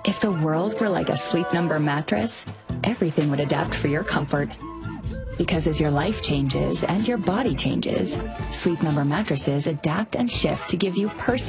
If the world were like a Sleep Number mattress, everything would adapt for your comfort. Because as your life changes and your body changes, Sleep Number mattresses adapt and shift to give you personal